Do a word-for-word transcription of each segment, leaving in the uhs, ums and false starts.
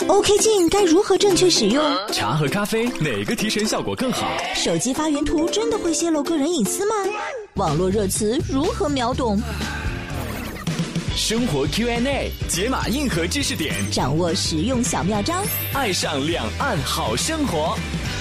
OK 镜该如何正确使用？ 茶和咖啡哪个提神效果更好？ 手机发原图真的会泄露个人隐私吗？网络热词如何秒懂？ 生活 Q and A 解码硬核知识点， 掌握实用小妙招， 爱上两岸好生活。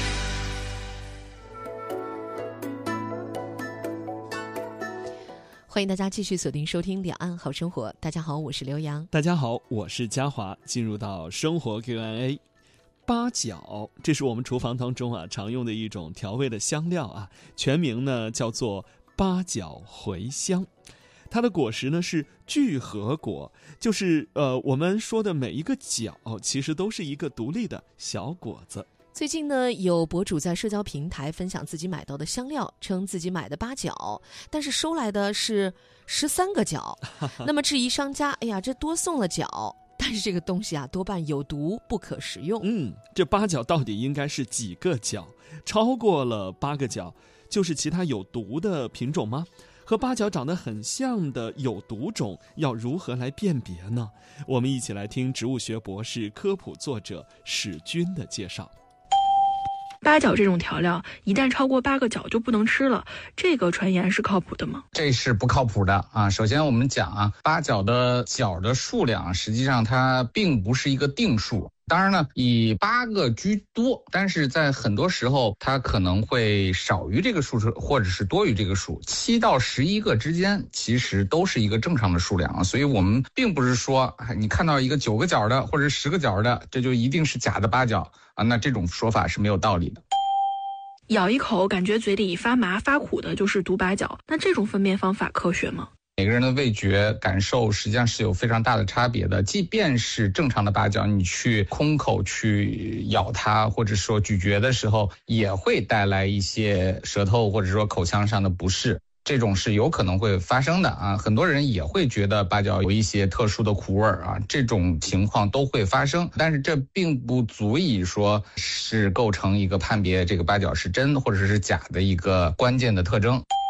欢迎大家继续锁定收听两岸好生活。大家好，我是刘洋。 大家好，我是嘉华。进入到生活 Q and A， 八角，这是我们厨房当中啊常用的一种调味的香料啊，全名呢叫做八角茴香。它的果实呢是聚合果，就是呃我们说的每一个角其实都是一个独立的小果子。 最近呢，有博主在社交平台分享自己买到的香料，称自己买的八角，但是收来的是十三个角。那么质疑商家，哎呀，这多送了角，但是这个东西啊，多半有毒，不可食用。 嗯，这八角到底应该是几个角？超过了八个角，就是其他有毒的品种吗？和八角长得很像的有毒种要如何来辨别呢？我们一起来听植物学博士、科普作者史军的介绍。 八角这种调料一旦超过八个角就不能吃了，这个传言是靠谱的吗？ 这是不靠谱的啊！首先我们讲啊，八角的角的数量实际上它并不是一个定数。当然呢，以八个居多，但是在很多时候它可能会少于这个数，或者是多于这个数。七到十一个之间其实都是一个正常的数量啊，所以我们并不是说你看到一个九个角的或者十个角的，这就一定是假的八角啊，那这种说法是没有道理的。 咬一口感觉嘴里发麻发苦的就是毒八角，那这种分辨方法科学吗？ 每个人的味觉感受实际上是有非常大的差别的，即便是正常的八角，你去空口去咬它或者说咀嚼的时候，也会带来一些舌头或者说口腔上的不适，这种是有可能会发生的啊。很多人也会觉得八角有一些特殊的苦味啊，这种情况都会发生，但是这并不足以说是构成一个判别这个八角是真或者是假的一个关键的特征。